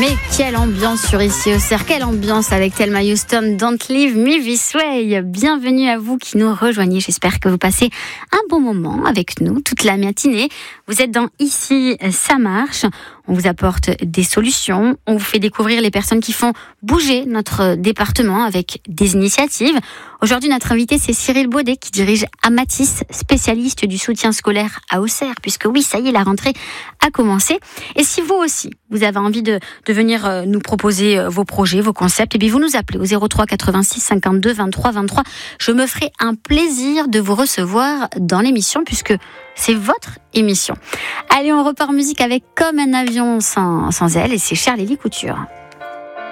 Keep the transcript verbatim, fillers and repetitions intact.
Mais quelle ambiance sur Ici Auxerre, quelle ambiance avec Thelma Houston, Don't Leave Me This Way. Bienvenue à vous qui nous rejoignez. J'espère que vous passez un bon moment avec nous toute la matinée. Vous êtes dans Ici, ça marche. On vous apporte des solutions. On vous fait découvrir les personnes qui font bouger notre département avec des initiatives. Aujourd'hui, notre invité, c'est Cyril Baudet qui dirige Amatis, spécialiste du soutien scolaire à Auxerre, puisque oui, ça y est, la rentrée a commencé. Et si vous aussi, vous avez envie de, de venir nous proposer vos projets, vos concepts, et bien vous nous appelez au zéro trois quatre-vingt-six cinquante-deux vingt-trois vingt-trois. Je me ferai un plaisir de vous recevoir dans l'émission, puisque c'est votre émission. Allez, on repart en musique avec Comme un avion sans, sans aile, et c'est Charlélie Couture.